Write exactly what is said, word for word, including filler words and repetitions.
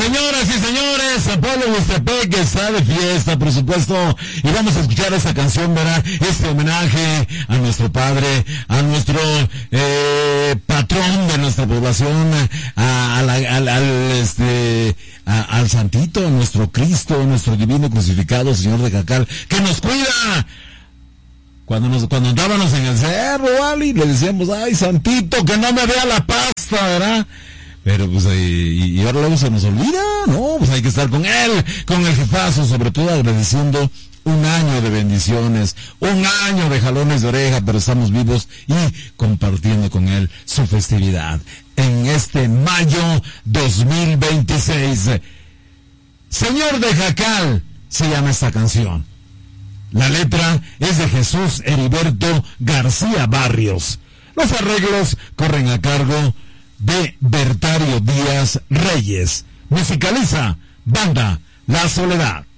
Señoras y señores, San Pablo Huastepec está de fiesta, por supuesto, y vamos a escuchar esta canción, ¿verdad? Este homenaje a nuestro padre, a nuestro eh, patrón de nuestra población, a, a la, al, al, este, a, al santito, a nuestro Cristo, nuestro divino crucificado, Señor de Jacal, que nos cuida. Cuando nos, cuando andábamos en el cerro, ¿vale? Le decíamos, ay, santito, que no me vea la pasta, ¿verdad? Pero pues y, y ahora luego se nos olvida, ¿no? Pues hay que estar con él, con el jefazo, sobre todo agradeciendo un año de bendiciones, un año de jalones de oreja, pero estamos vivos y compartiendo con él su festividad en este mayo dos mil veintiséis. Señor de Jacal se llama esta canción. La letra es de Jesús Heriberto García Barrios. Los arreglos corren a cargo de Bertario Díaz Reyes. Musicaliza Banda La Soledad.